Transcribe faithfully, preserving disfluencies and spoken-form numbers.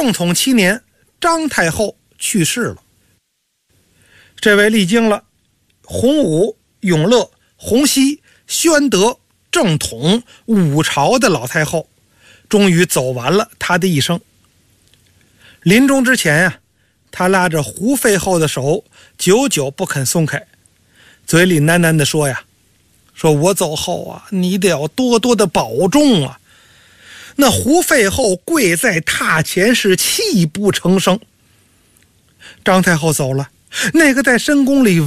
正统七年，张太后去世了。这位历经了洪武、永乐、洪熙、宣德、正统五朝的老太后，终于走完了她的一生。临终之前呀、啊，她拉着胡废后的手，久久不肯松开，嘴里喃喃地说呀：“说我走后啊，你得要多多的保重啊。”那胡废后跪在榻前是泣不成声。张太后走了，那个在深宫里